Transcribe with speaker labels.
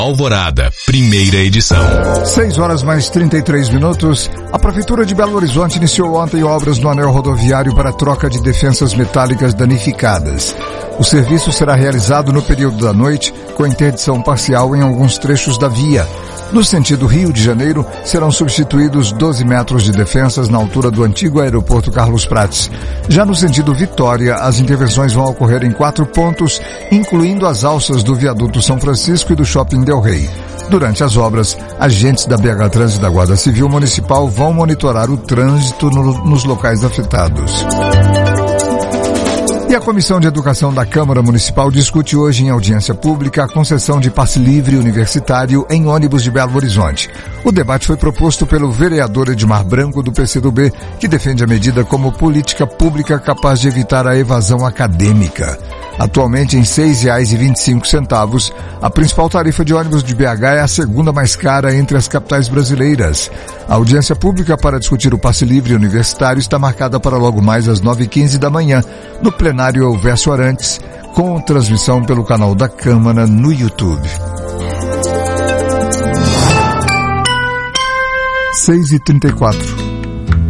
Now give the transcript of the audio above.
Speaker 1: Alvorada, primeira edição.
Speaker 2: 6:33. A Prefeitura de Belo Horizonte iniciou ontem obras no anel rodoviário para troca de defensas metálicas danificadas. O serviço será realizado no período da noite, com interdição parcial em alguns trechos da via. No sentido Rio de Janeiro, serão substituídos 12 metros de defensas na altura do antigo aeroporto Carlos Prates. Já no sentido Vitória, as intervenções vão ocorrer em 4 pontos, incluindo as alças do viaduto São Francisco e do Shopping Del Rey. Durante as obras, agentes da BH Trânsito e da Guarda Civil Municipal vão monitorar o trânsito nos locais afetados. E a Comissão de Educação da Câmara Municipal discute hoje em audiência pública a concessão de passe livre universitário em ônibus de Belo Horizonte. O debate foi proposto pelo vereador Edmar Branco, do PCdoB, que defende a medida como política pública capaz de evitar a evasão acadêmica. Atualmente, em R$ 6,25, a principal tarifa de ônibus de BH é a segunda mais cara entre as capitais brasileiras. A audiência pública para discutir o passe livre universitário está marcada para logo mais às 9h15 da manhã, no plenário Elvésio Arantes, com transmissão pelo canal da Câmara no YouTube. 6h34.